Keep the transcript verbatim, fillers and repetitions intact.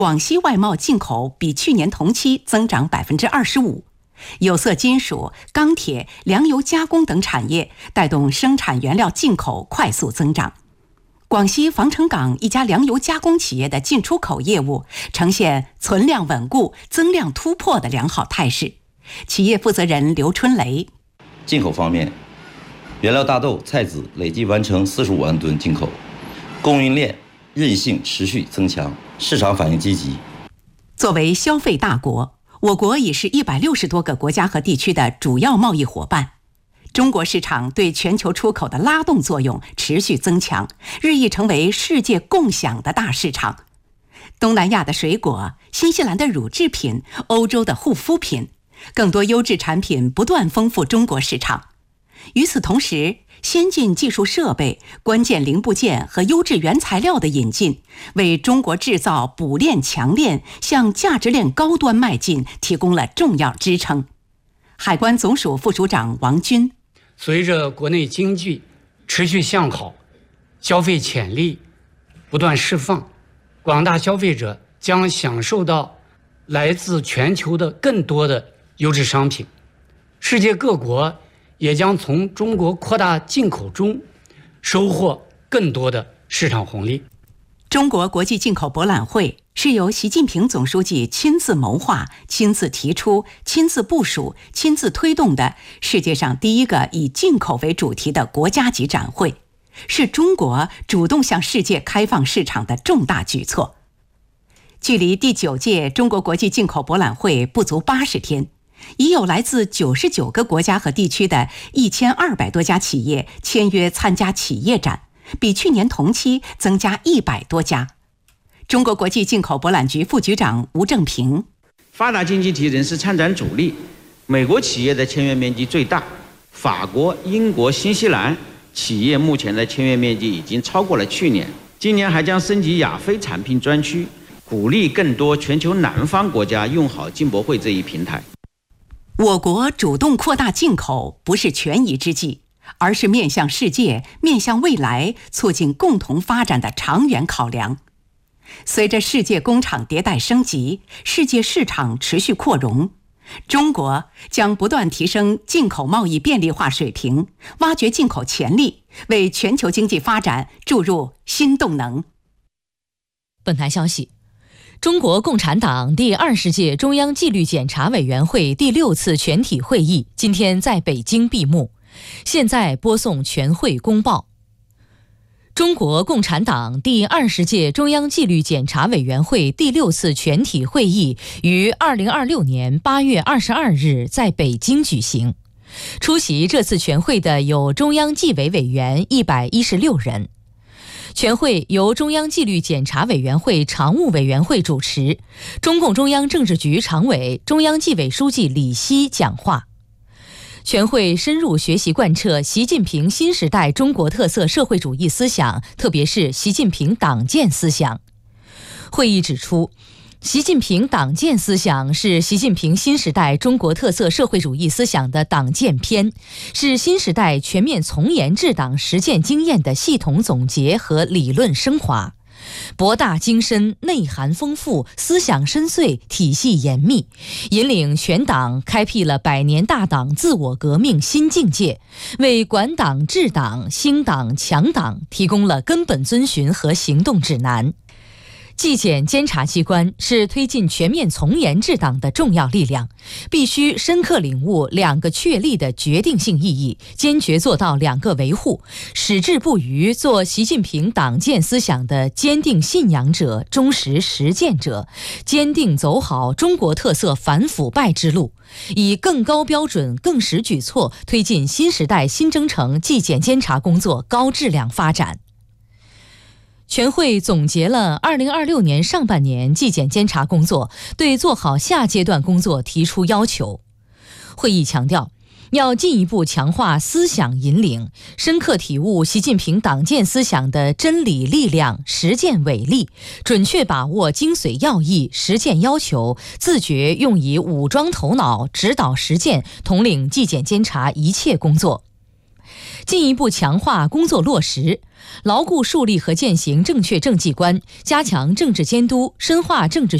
广西外贸进口比去年同期增长百分之二十五，有色金属、钢铁、粮油加工等产业带动生产原料进口快速增长。广西防城港一家粮油加工企业的进出口业务呈现存量稳固、增量突破的良好态势。企业负责人刘春雷： 进口方面，原料大豆、菜籽累计完成四十五万吨进口，供应链韧性持续增强，市场反应积极。 作为消费大国，我国已是一百六十多个国家和地区的主要贸易伙伴。中国市场对全球出口的拉动作用持续增强，日益成为世界共享的大市场。东南亚的水果、新西兰的乳制品、欧洲的护肤品，更多优质产品不断丰富中国市场。与此同时，先进技术设备、关键零部件和优质原材料的引进，为中国制造补链强链向价值链高端迈进提供了重要支撑。海关总署副署长王军： 随着国内经济持续向好，消费潜力不断释放，广大消费者将享受到来自全球的更多的优质商品，世界各国也将从中国扩大进口中收获更多的市场红利。 中国国际进口博览会是由习近平总书记亲自谋划、亲自提出、亲自部署、亲自推动的世界上第一个以进口为主题的国家级展会，是中国主动向世界开放市场的重大举措。距离第九届中国国际进口博览会不足八十天，已有来自九十九个国家和地区的一千二百多家企业签约参加企业展，比去年同期增加一百多家。中国国际进口博览局副局长吴正平： 发达经济体仍是参展主力，美国企业的签约面积最大，法国、英国、新西兰企业目前的签约面积已经超过了去年。今年还将升级亚非产品专区，鼓励更多全球南方国家用好进博会这一平台。 我国主动扩大进口不是权宜之计，而是面向世界、面向未来，促进共同发展的长远考量。随着世界工厂迭代升级，世界市场持续扩容，中国将不断提升进口贸易便利化水平，挖掘进口潜力，为全球经济发展注入新动能。 本台消息，中国共产党第二十届中央纪律检查委员会第六次全体会议今天在北京闭幕。现在播送全会公报。中国共产党第二十届中央纪律检查委员会第六次全体会议于二零二六年八月二十二日在北京举行。出席这次全会的有中央纪委委员一百一十六人。全会由中央纪律检查委员会常务委员会主持，中共中央政治局常委、中央纪委书记李希讲话。全会深入学习贯彻习近平新时代中国特色社会主义思想，特别是习近平党建思想。会议指出，习近平党建思想是习近平新时代中国特色社会主义思想的党建篇，是新时代全面从严治党实践经验的系统总结和理论升华，博大精深，内涵丰富，思想深邃，体系严密，引领全党开辟了百年大党自我革命新境界，为管党治党兴党强党提供了根本遵循和行动指南。纪检监察机关是推进全面从严治党的重要力量，必须深刻领悟两个确立的决定性意义，坚决做到两个维护，矢志不渝做习近平党建思想的坚定信仰者、忠实实践者，坚定走好中国特色反腐败之路，以更高标准、更实举措推进新时代新征程纪检监察工作高质量发展。全会总结了二零二六年上半年纪检监察工作，对做好下阶段工作提出要求。会议强调，要进一步强化思想引领，深刻体悟习近平党建思想的真理力量、实践伟力，准确把握精髓要义、实践要求，自觉用以武装头脑，指导实践，统领纪检监察一切工作。 进一步强化工作落实，牢固树立和践行正确政绩观，加强政治监督，深化政治